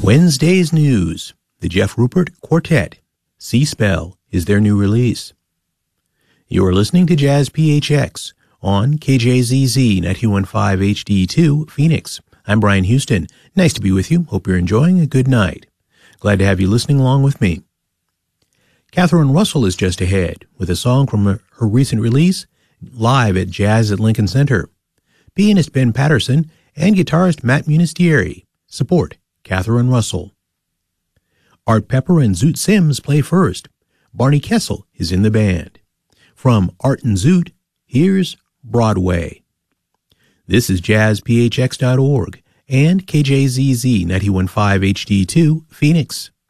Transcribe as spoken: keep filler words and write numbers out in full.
Wednesday's news. The Jeff Rupert Quartet. Sea Spell is their new release. You are listening to Jazz P H X on K J Z Z ninety-one point five H D two, Phoenix. I'm Brian Houston. Nice to be with you. Hope you're enjoying a good night. Glad to have you listening along with me. Catherine Russell is just ahead with a song from her, her recent release, live at Jazz at Lincoln Center. Pianist Ben Patterson and guitarist Matt Munistieri support Catherine Russell. Art Pepper and Zoot Sims play first. Barney Kessel is in the band. From Art and Zoot, here's Broadway. This is jazz p h x dot org and K J Z Z ninety-one point five H D two, Phoenix.